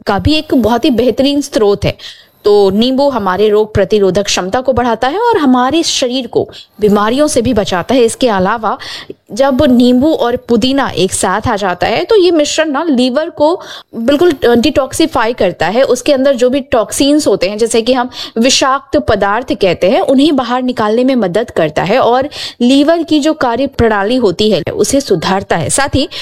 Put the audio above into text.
का भी एक बहुत ही बेहतरीन स्रोत है। तो नींबू हमारे रोग प्रतिरोधक क्षमता को बढ़ाता है और हमारे शरीर को बीमारियों से भी बचाता है। इसके अलावा जब नींबू और पुदीना एक साथ आ जाता है तो ये मिश्रण ना लीवर को बिल्कुल डिटॉक्सिफाई करता है। उसके अंदर जो भी टॉक्सिन्स होते हैं, जैसे कि हम विषाक्त पदार्थ कहते हैं, उन्हें बाहर निकालने में मदद करता है और लीवर की जो कार्य प्रणाली होती है उसे सुधारता है। साथ ही